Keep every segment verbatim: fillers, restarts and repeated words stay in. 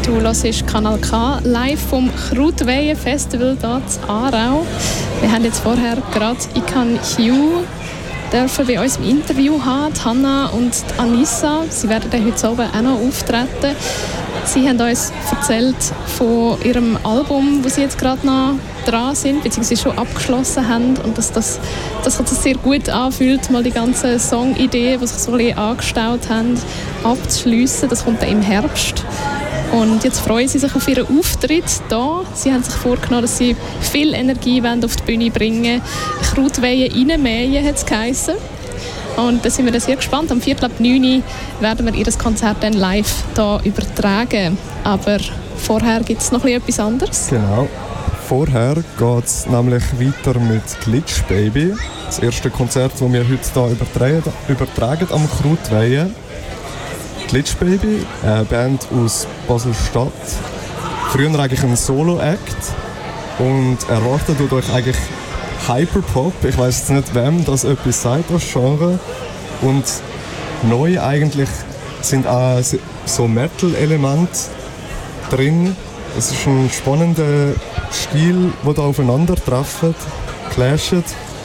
Du hörst Kanal K live vom Krautweihen-Festival hier in Aarau. Wir haben jetzt vorher gerade Ikan Hugh dürfen bei uns im Interview haben, Hanna und Anissa. Sie werden dann heute Abend auch noch auftreten. Sie haben uns erzählt von ihrem Album, wo sie jetzt gerade noch dran sind, beziehungsweise schon abgeschlossen haben. Und dass das, dass sich das sehr gut anfühlt, mal die ganzen Songideen, die sich so ein bisschen angestaut haben, abzuschliessen. Das kommt dann im Herbst. Und jetzt freuen sie sich auf ihren Auftritt hier. Sie haben sich vorgenommen, dass sie viel Energie auf die Bühne bringen wollen. Krautweihen reinmähen, hat es geheissen. Und da sind wir sehr gespannt. Am Viertel ab neun werden wir ihr Konzert dann live hier übertragen. Aber vorher gibt es noch etwas anderes. Genau. Vorher geht es nämlich weiter mit Glitch Baby. Das erste Konzert, das wir heute hier übertragen, übertragen am Krautweihen. Glitch Baby, eine Band aus Basel-Stadt. Früher eigentlich ein Solo-Act. Und erwartet tut euch eigentlich Hyperpop. Ich weiss jetzt nicht, wem das etwas sagt, das Genre. Und neu eigentlich sind auch so Metal-Elemente drin. Es ist ein spannender Stil, der da aufeinandertreffen, clashen.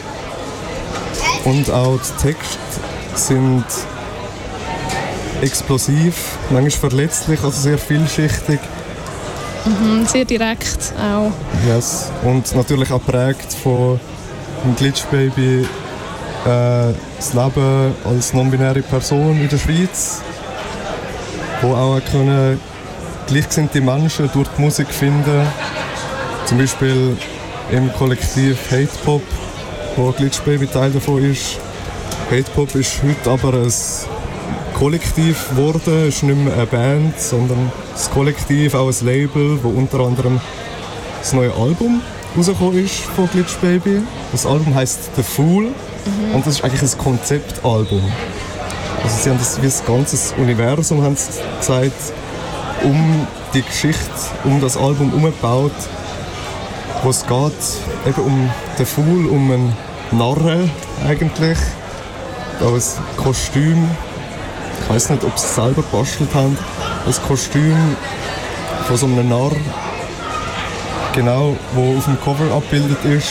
Und auch die Texte sind explosiv, manchmal verletzlich, also sehr vielschichtig. Mhm, sehr direkt auch. Yes. Und natürlich auch geprägt von dem Glitch Baby, äh, das Leben als non-binäre Person in der Schweiz, wo auch können gleichgesinnte Menschen durch die Musik finden. Zum Beispiel im Kollektiv Hate Pop, wo Glitch Baby Teil davon ist. Hate Pop ist heute aber ein Kollektiv geworden. Es ist nicht mehr eine Band, sondern das Kollektiv, auch ein Label, wo unter anderem das neue Album rausgekommen ist von Glitch Baby. Das Album heisst The Fool, mhm. Und das ist eigentlich ein Konzeptalbum. Also sie haben das wie ein ganzes Universum, haben sie gesagt, um die Geschichte, um das Album herumgebaut, wo es geht eben um The Fool, um einen Narren eigentlich, auch ein Kostüm. Ich weiß nicht, ob sie es selber gebastelt haben. Ein Kostüm von so einem Narr, genau, wo auf dem Cover abgebildet ist.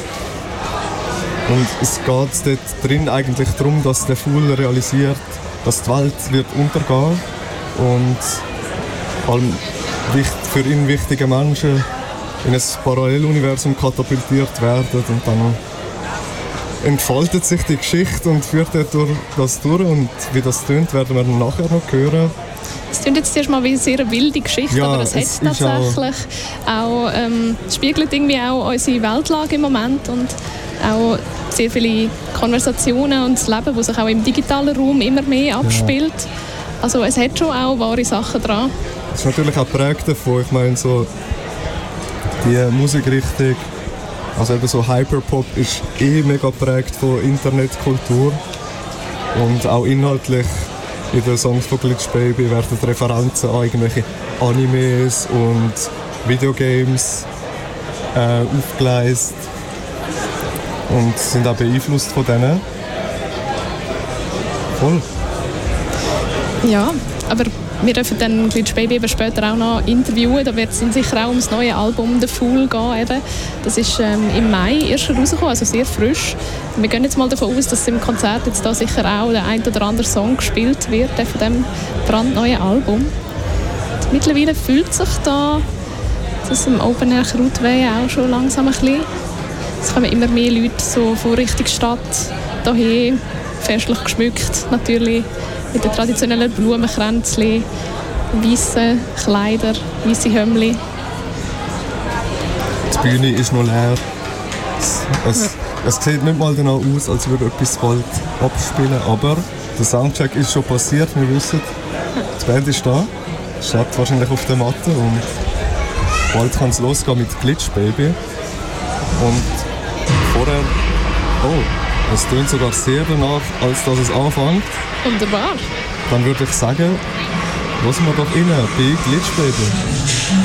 Und es geht dort drin eigentlich darum, dass der Fool realisiert, dass die Welt wird untergehen und allem für ihn wichtige Menschen in ein Paralleluniversum katapultiert werden. Und dann entfaltet sich die Geschichte und führt durch das durch. Und wie das tönt, werden wir nachher noch hören. Es klingt jetzt erstmal wie eine sehr wilde Geschichte, ja, aber es hat tatsächlich auch, auch ähm, spiegelt irgendwie auch unsere Weltlage im Moment und auch sehr viele Konversationen und das Leben, das sich auch im digitalen Raum immer mehr abspielt. Ja. Also es hat schon auch wahre Sachen dran. Es ist natürlich auch geprägt davon. Ich meine, so die Musikrichtung, also eben so Hyperpop ist eh mega geprägt von Internetkultur. Und auch inhaltlich in den Songs von Glitch Baby werden Referenzen an irgendwelche Animes und Videogames äh, aufgeleistet und sind auch beeinflusst von denen. Voll. Ja, aber wir dürfen dann Glitch Baby eben später auch noch interviewen. Da wird es dann sicher auch um das neue Album «The Fool» gehen. Eben. Das ist ähm, im Mai erst rausgekommen, also sehr frisch. Wir gehen jetzt mal davon aus, dass im Konzert jetzt da sicher auch der ein oder andere Song gespielt wird von diesem brandneuen Album. Und mittlerweile fühlt sich da das im Open Air Krautweihen auch schon langsam ein bisschen. Es kommen immer mehr Leute so von Richtung Stadt daher, festlich geschmückt natürlich, mit den traditionellen Blumenkränzchen, weiße Kleider, weiße Hömmli. Die Bühne ist noch leer. Es, es, es sieht nicht mal danach aus, als würde etwas bald abspielen, aber der Soundcheck ist schon passiert, wir wissen, die Band ist da, steht wahrscheinlich auf der Matte und bald kann es losgehen mit Glitch Baby. Und vorher, oh, es tönt sogar sehr danach, als dass es anfängt. Wunderbar. Dann würde ich sagen, lassen wir doch rein bei Glitch Baby.